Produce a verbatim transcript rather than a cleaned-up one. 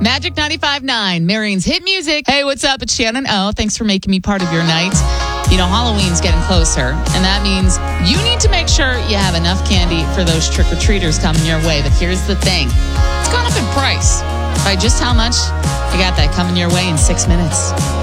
Magic ninety-five point nine, Marion's hit music. Hey, what's up? It's Shannon O. Thanks for making me part of your night. You know, Halloween's getting closer, and that means you need to make sure you have enough candy for those trick-or-treaters coming your way. But here's the thing. It's gone up in price. By just how much? I got that coming your way in six minutes.